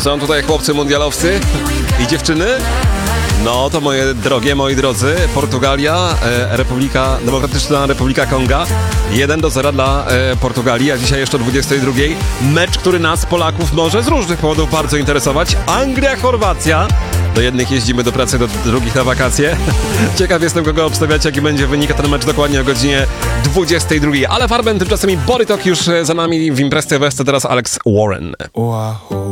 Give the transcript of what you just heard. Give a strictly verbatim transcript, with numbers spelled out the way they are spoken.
Są tutaj chłopcy mundialowcy i dziewczyny. No to moje drogie, moi drodzy, Portugalia, e, Republika, Demokratyczna Republika Konga, jeden do zera dla e, Portugalii, a dzisiaj jeszcze o dwudziestej drugiej mecz, który nas, Polaków, może z różnych powodów bardzo interesować. Anglia, Chorwacja. Do jednych jeździmy do pracy, do drugich na wakacje. Ciekaw jestem, kogo obstawiać, jaki będzie wynik. Ten mecz dokładnie o godzinie dwudziestej drugiej. Ale Farben, tymczasem i Borytok już za nami w Imprez T V. Teraz Alex Warren. Wahoo.